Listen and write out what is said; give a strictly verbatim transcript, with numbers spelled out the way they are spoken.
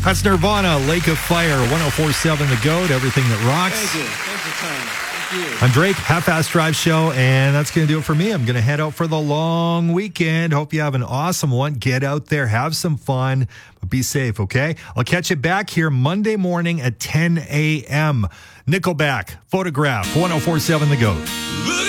That's Nirvana, Lake of Fire, one oh four point seven The Goat, everything that rocks. Thank you. Thanks for time. Thank you. I'm Drake, Half-Ass Drive Show, and that's going to do it for me. I'm going to head out for the long weekend. Hope you have an awesome one. Get out there, have some fun, but be safe, okay? I'll catch you back here Monday morning at ten a.m. Nickelback, Photograph, one oh four point seven The Goat.